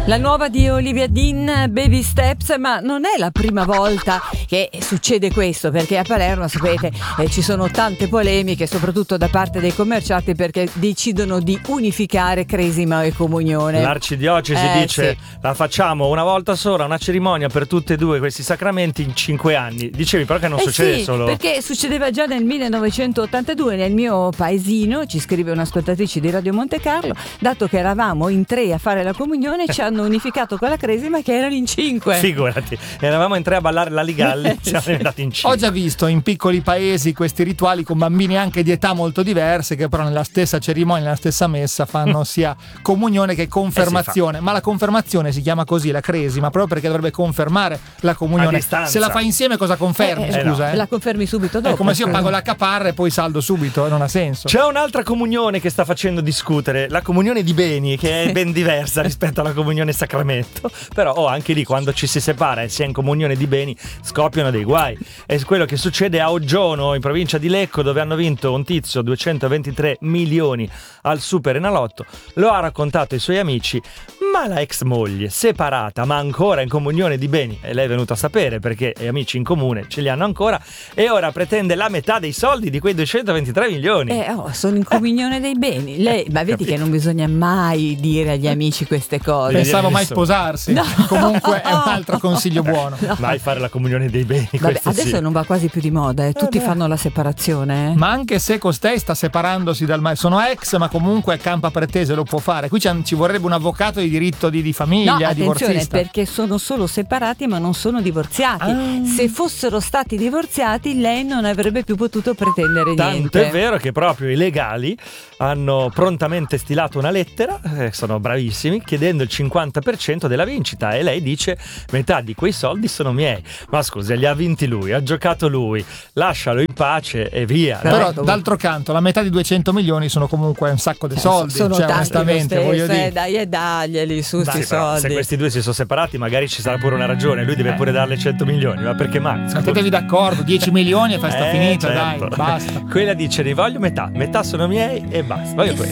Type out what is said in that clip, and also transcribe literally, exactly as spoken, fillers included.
La nuova di Olivia Dean, Baby Steps, ma non è la prima volta che succede questo, perché a Palermo, sapete, eh, ci sono tante polemiche, soprattutto da parte dei commercianti, perché decidono di unificare Cresima e Comunione. L'arcidiocesi eh, dice sì. la facciamo una volta sola, una cerimonia per tutti e due questi sacramenti in cinque anni. Dicevi però che non eh succede sì, solo... perché succedeva già nel millenovecentottantadue nel mio paesino, ci scrive un'ascoltatrice di Radio Monte Carlo, dato che eravamo in tre a fare la comunione ci hanno unificato con la Cresima che erano in cinque. Figurati, eravamo in tre a ballare la Ligalli, siamo diventati in cinque. Ho già visto in piccoli paesi questi rituali con bambini anche di età molto diverse, che però nella stessa cerimonia, nella stessa messa fanno sia comunione che confermazione. Eh ma la confermazione si chiama così, la Cresima, proprio perché dovrebbe confermare la comunione. Se la fai insieme cosa confermi? Eh, eh, scusa no. eh? La confermi subito dopo. È come se io pago la caparra e poi saldo subito, non ha senso. C'è un'altra comunione che sta facendo discutere, la comunione di beni, che è ben diversa rispetto alla comunione sacramento. Però oh, anche lì quando ci si separa e si è in comunione di beni scoppiano dei guai. È quello che succede a Oggiono, in provincia di Lecco, dove hanno vinto un tizio duecentoventitré milioni al Super Enalotto. Lo ha raccontato ai suoi amici, ma la ex moglie, separata ma ancora in comunione di beni, e lei è venuta a sapere perché gli amici in comune ce li hanno ancora, e ora pretende la metà dei soldi di quei duecentoventitré milioni. Eh, oh, sono in comunione dei beni. Lei, ma vedi Capito. che non bisogna mai dire agli amici queste cose. Pensavo mai sposarsi. No. Comunque è un altro consiglio buono. No. Mai fare la comunione dei beni. Vabbè, questo adesso sì. non va quasi più di moda, eh. Tutti Eh beh. fanno la separazione. eh. Ma anche se costei sta separandosi dal marito, sono ex, ma comunque è campa pretese, lo può fare. Qui ci vorrebbe un avvocato di diritto di, di No, famiglia, attenzione, divorzista. perché sono solo separati ma non sono divorziati. Ah. Se fossero stati divorziati lei non avrebbe più potuto pretendere Tanto niente. è vero che proprio i legali hanno prontamente stilato una lettera, eh, sono bravissimi, chiedendo il cinquanta per cento della vincita, e lei dice metà di quei soldi sono miei. Ma scusa, li ha vinti lui, ha giocato lui, lascialo in pace e via. Però Ecco. d'altro canto la metà di duecento milioni sono comunque un sacco di soldi, Sono cioè tanti onestamente lo stesso, voglio dire. eh, dai e daglieli su Dai, sti però, soldi. se questi due si sono separati magari ci sarà pure una ragione, lui deve pure darle cento milioni, ma perché mai? Mettetevi d'accordo, dieci milioni e festa Eh, finita, certo. dai, basta. Quella dice ne voglio metà, metà sono miei e basta. Voglio questo.